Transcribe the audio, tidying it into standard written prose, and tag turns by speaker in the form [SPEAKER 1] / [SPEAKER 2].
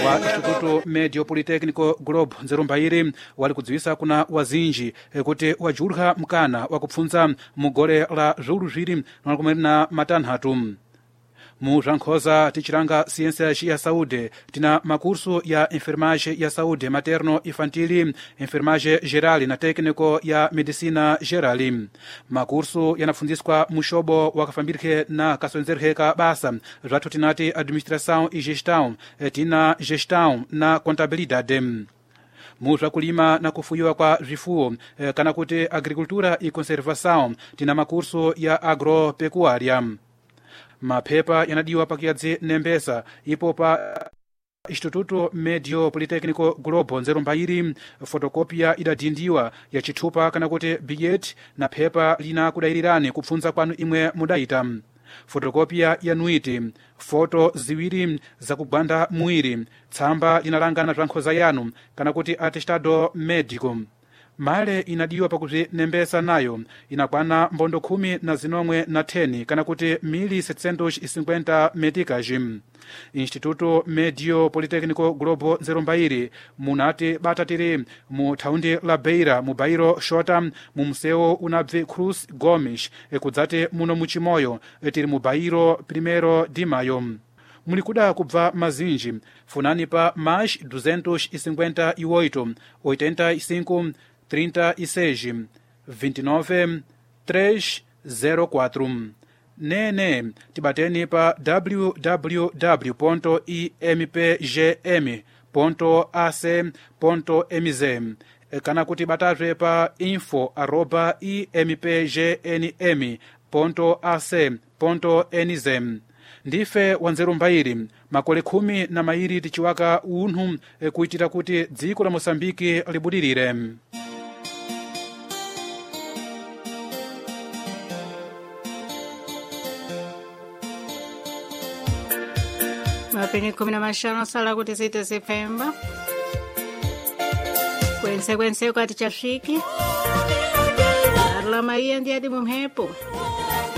[SPEAKER 1] wa Instituto Medio Politécnico Globo Nzerumbairi wali kudziwisa kuna wazinji kuti wajulha mkana wakupfunza mugole la zulu ziri na matanhatu. Mu Rankhosa tichiranga ciência ya saúde tina makurso ya enfermagem ya saúde materno infantili, enfermagem geral na técnico ya medicina geral. Makurso yanapfunziswa mushobo wakafambirike na kasonzerhe ka basa zvathu tinati administração e gestão, tina gestão na contabilidade. Mu zvakulima na kufuyiwa kwa zvifuwo kana kuti agricultura e conservação tina makurso ya agropecuária. Maphepa yanadiwa pakiyadzi nembesa ipo pa Instituto Medio Politécnico Globo Nzerumbairi. Fotokopia idadindiwa ya chithupa kana kuti bilhete na phepa lina kudayirirani kupfunza kwanu imwe mudayita. Fotokopia yanuiti foto ziwiri zakugwanda muwiri, tsamba linalangana za nkhoza yanu kana kuti atestado médico. Male inadiwa pakuti nembesa nayo inakwana mbondo 10 kana kuti 1750 meticas. Instituto Medio Politécnico Globo Nzerumbairi munati batatiri mu thaundi la Beira mu bairo Xota mu museu unabve Cruz Gomes kudzati muno muchimoyo tiri mu bairo 1 de maio. Mulikuda kubva mazinji funani pa mais 258 85 36 29 304. Nene tibateni pa www.impgm.ac.mz kana kuti batazwe pa info@impgnm.ac.nz. Ndife Wanzerumbairi makole 10 tichiwaka unthu kuitira kuti dziko la Mosambiki libudirire.
[SPEAKER 2] Mapeni 15 sala kuti zite Septemba kwense kwati chashiki Arla Maria ndiadi mumhepo